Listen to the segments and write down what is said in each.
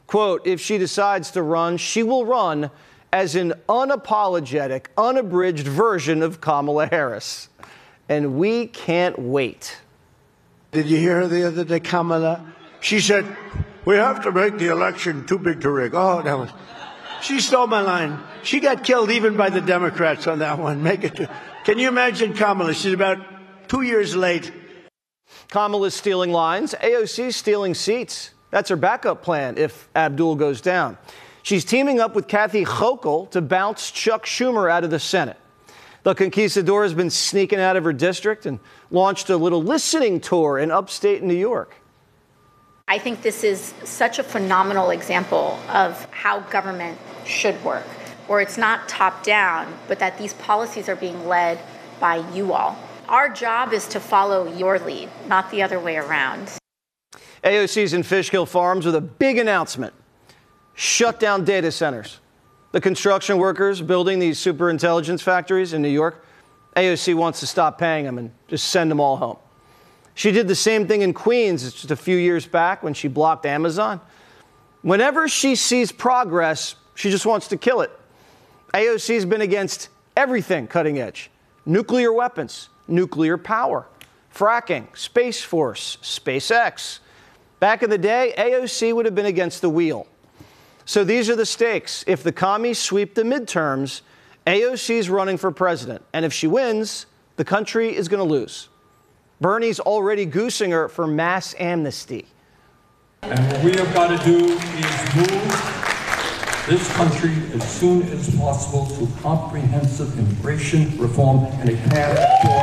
Quote, if she decides to run, she will run as an unapologetic, unabridged version of Kamala Harris. And we can't wait. Did you hear her the other day, Kamala? She said, we have to make the election too big to rig. Oh, that was... She stole my line. She got killed even by the Democrats on that one. Can you imagine Kamala? She's about 2 years late. Kamala's stealing lines. AOC's stealing seats. That's her backup plan if Abdul goes down. She's teaming up with Kathy Hochul to bounce Chuck Schumer out of the Senate. The Conquistador has been sneaking out of her district and launched a little listening tour in upstate New York. I think this is such a phenomenal example of how government should work, where it's not top down, but that these policies are being led by you all. Our job is to follow your lead, not the other way around. AOC's in Fishkill Farms with a big announcement. Shut down data centers. The construction workers building these superintelligence factories in New York, AOC wants to stop paying them and just send them all home. She did the same thing in Queens just a few years back when she blocked Amazon. Whenever she sees progress, she just wants to kill it. AOC's been against everything cutting edge. Nuclear weapons, nuclear power, fracking, Space Force, SpaceX. Back in the day, AOC would have been against the wheel. So these are the stakes. If the commies sweep the midterms, AOC's running for president. And if she wins, the country is going to lose. Bernie's already goosing her for mass amnesty. And what we have got to do is move this country as soon as possible to comprehensive immigration reform and a path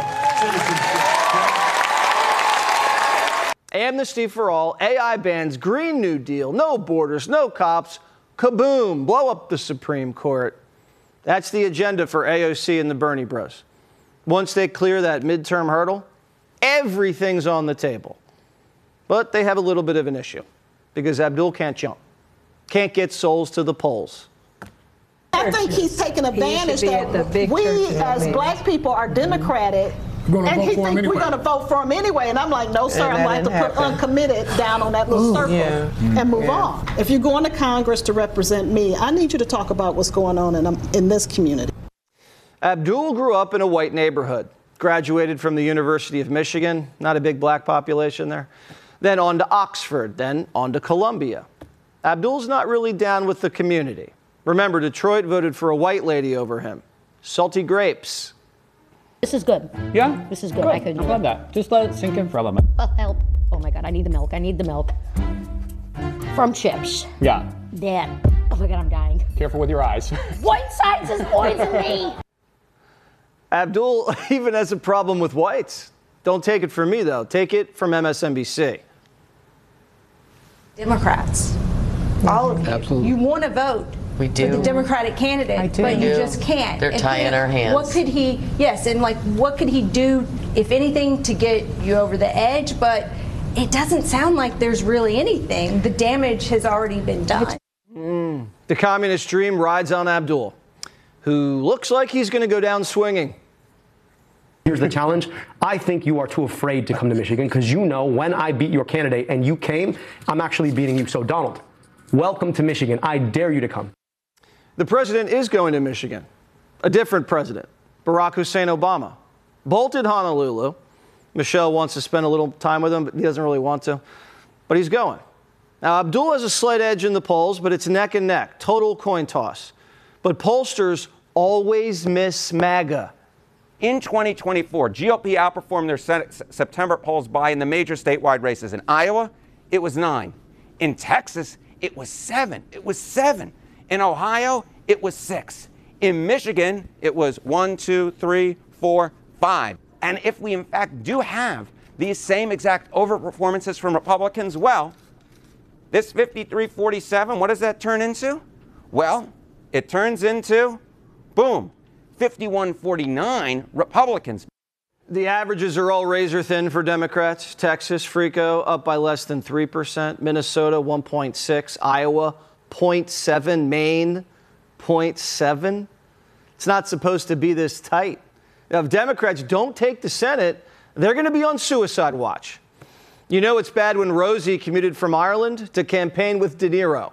toward citizenship. Amnesty for all, AI bans, Green New Deal, no borders, no cops, kaboom, blow up the Supreme Court. That's the agenda for AOC and the Bernie bros. Once they clear that midterm hurdle, everything's on the table. But they have a little bit of an issue because Abdul can't jump, can't get souls to the polls. I think he's taking advantage that we as black people are Democratic, and he thinks we're going to vote for him anyway. And I'm like, no, sir, I'm going to put uncommitted down on that little circle and move on. If you're going to Congress to represent me, I need you to talk about what's going on in this community. Abdul grew up in a white neighborhood. Graduated from the University of Michigan, not a big black population there. Then on to Oxford, then on to Columbia. Abdul's not really down with the community. Remember, Detroit voted for a white lady over him. Salty grapes. This is good. Yeah? This is good. I love that. Just let it sink in for a moment. Oh, help. Oh my God, I need the milk. I need the milk. From Chips. Yeah. Dad. Oh my God, I'm dying. Careful with your eyes. White sides is poison me. Abdul even has a problem with whites. Don't take it from me, though. Take it from MSNBC. Democrats, all of you. Absolutely. You want to vote we do. for the Democratic candidate, but you just can't. They're tying our hands. What could he, yes, and like what could he do, if anything, to get you over the edge? But it doesn't sound like there's really anything. The damage has already been done. The communist dream rides on Abdul, who looks like he's going to go down swinging. Here's the challenge. I think you are too afraid to come to Michigan because you know when I beat your candidate and you came, I'm actually beating you. So, Donald, welcome to Michigan. I dare you to come. The president is going to Michigan. A different president, Barack Hussein Obama, bolted Honolulu. Michelle wants to spend a little time with him, but he doesn't really want to. But he's going. Now, Abdul has a slight edge in the polls, but it's neck and neck, total coin toss. But pollsters always miss MAGA. In 2024, GOP outperformed their September polls by in the major statewide races. In Iowa, it was 9. In Texas, it was 7. It was 7. In Ohio, it was 6. In Michigan, it was 1, 2, 3, 4, 5. And if we, in fact, do have these same exact overperformances from Republicans, well, this 53-47, what does that turn into? Well, it turns into, boom, 51-49 Republicans. The averages are all razor thin for Democrats. Texas, Frico, up by less than 3%. Minnesota, 1.6. Iowa, 0.7. Maine, 0.7. It's not supposed to be this tight. Now, if Democrats don't take the Senate, they're going to be on suicide watch. You know it's bad when Rosie commuted from Ireland to campaign with De Niro.